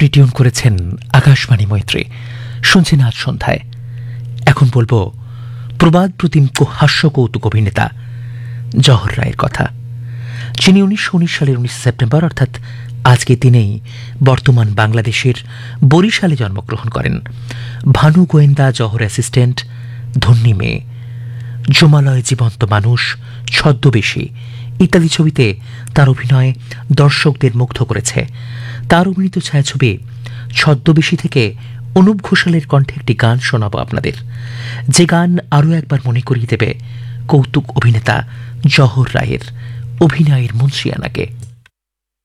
আপনি টিউন করেছেন আকাশবাণী মৈত্রী, শুনছেন আজ সন্ধ্যায়। এখন বলবো প্রবাদ প্রতিম হাস্য কৌতুক অভিনেতা জহর রায়ের কথা, যিনি 1919 সালের 19 সেপ্টেম্বর অর্থাৎ আজকে দিনেই বর্তমান বাংলাদেশের বরিশালে জন্মগ্রহণ করেন। ভানু গোয়েন্দা, জহর অ্যাসিস্ট্যান্ট, ধন্যী মেয়ে, জমালয় জীবন্ত মানুষ, ছদ্মবেশী ইত্যাদি ছবিতে তার অভিনয় দর্শকদের মুগ্ধ করেছে। তার অভিনীত ছায়াছবি ছদ্মবেশী থেকে অনুপ ঘোষালের কণ্ঠে একটি গান শোনাবো আপনাদের, যে গান আরও একবার মনে করিয়ে দেবে কৌতুক অভিনেতা জহর রায়ের অভিনয়ের মুন্সিয়ানাকে।